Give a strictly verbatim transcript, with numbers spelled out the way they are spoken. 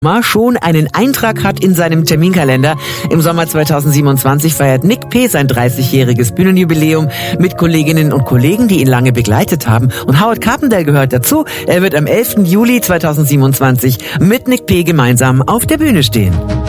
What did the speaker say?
schon einen Eintrag hat in seinem Terminkalender. Im Sommer zweitausendsiebenundzwanzig feiert Nick P. sein dreißigjähriges Bühnenjubiläum mit Kolleginnen und Kollegen, die ihn lange begleitet haben. Und Howard Carpendale gehört dazu. Er wird am elften Juli zweitausendsiebenundzwanzig mit Nick P. gemeinsam auf der Bühne stehen.